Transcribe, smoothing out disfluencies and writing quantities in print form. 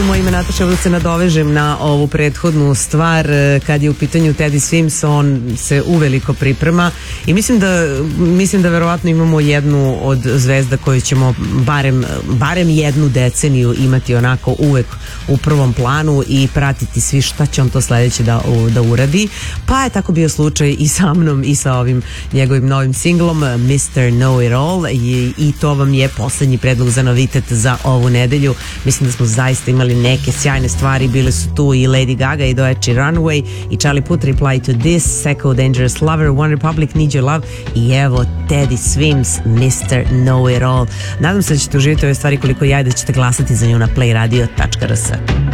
tu moje ime Nataša, da se nadovežem na ovu prethodnu stvar. Kad je u pitanju Teddy Swims, on se uveliko priprema i mislim da verovatno imamo jednu od zvezda koju ćemo barem jednu deceniju imati onako uvek u prvom planu i pratiti svi šta će on to sledeće da uradi. Pa je tako bio slučaj i sa mnom i sa ovim njegovim novim singlom Mr. Know It All i to vam je poslednji predlog za novitet za ovu nedelju. Mislim da smo zaista imali neke sjajne stvari, bile su tu i Lady Gaga i Doechi Runway i Charlie Puth Reply to This, Seko Dangerous Lover, One Republic Need Your Love i evo Teddy Swims Mr. Know It All. Nadam se da ćete uživjeti ove stvari koliko ja i da ćete glasati za nju na playradio.rs.